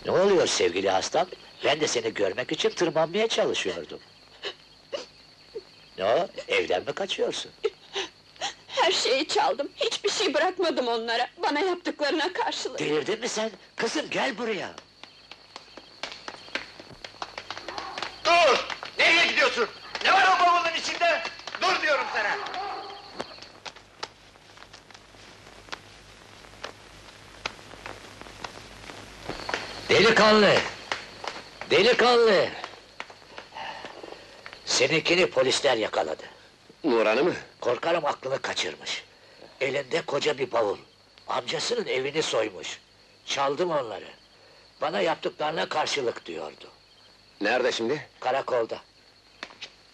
Ne oluyor sevgili hastam? Ben de seni görmek için tırmanmaya çalışıyordum. Ne o, evden mi kaçıyorsun? Her şeyi çaldım, hiçbir şey bırakmadım onlara, bana yaptıklarına karşılık. Delirdin mi sen? Kızım gel buraya! Dur! Nereye gidiyorsun? Ne var o bavulun içinde? Dur diyorum sana! Delikanlı! Delikanlı! Seninkini polisler yakaladı. Nuran'ı mı? Korkarım aklını kaçırmış. Elinde koca bir bavul. Amcasının evini soymuş. Çaldım onları. Bana yaptıklarına karşılık diyordu. Nerede şimdi? Karakolda.